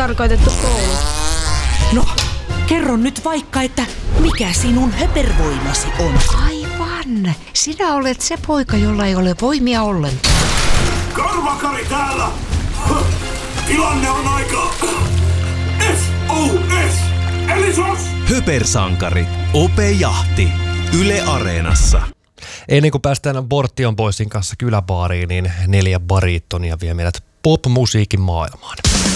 tarkoitettu koulu. No, kerro nyt vaikka, että mikä sinun höpervoimasi on. Aivan. Sinä olet se poika, jolla ei ole voimia ollenkaan. Karvakari täällä! Tilanne on aika... SOS! Eli SOS! Höpersankari. Ope Jahti. Yle Areenassa. Ennen kuin päästään Bortion Boysin kanssa kyläbaariin, niin 4 bariittonia vie meidät pop-musiikin maailmaan.